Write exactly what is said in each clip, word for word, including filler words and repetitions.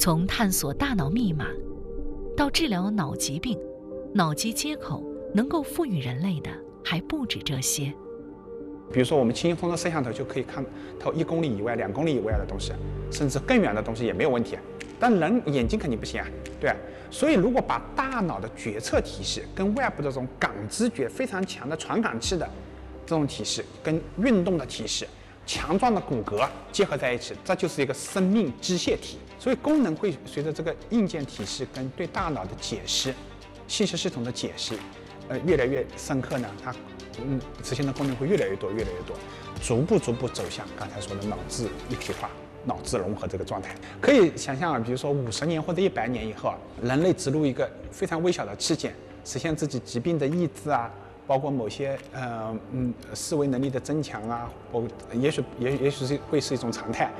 从探索大脑密码到治疗脑疾病，脑机接口能够赋予人类的还不止这些。 比如说，我们轻轻松松摄像头就可以看到一公里以外、两公里以外的东西，甚至更远的东西也没有问题。但人眼睛肯定不行啊，对啊。所以，如果把大脑的决策提示跟外部的这种感知觉非常强的传感器的这种提示，跟运动的提示、强壮的骨骼结合在一起，这就是一个生命机械体。所以，功能会随着这个硬件提示跟对大脑的解释、信息系统的解释，呃，越来越深刻呢，它嗯执行的功能会越来越多、越来越多，逐步逐步走向刚才说的脑智一体化、脑智融合这个状态。可以想象啊，比如说五十年或者一百年以后啊，人类植入一个非常微小的器件，实现自己疾病的抑制啊，包括某些呃嗯思维能力的增强啊，或也许也也许是会是一种常态。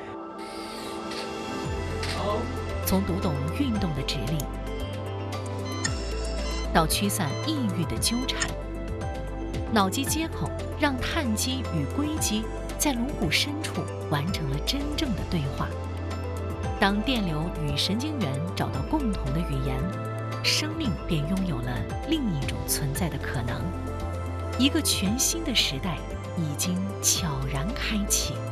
从读懂运动的指令，到驱散抑郁的纠缠，脑机接口让碳基与硅基在颅骨深处完成了真正的对话。当电流与神经元找到共同的语言，生命便拥有了另一种存在的可能。一个全新的时代已经悄然开启。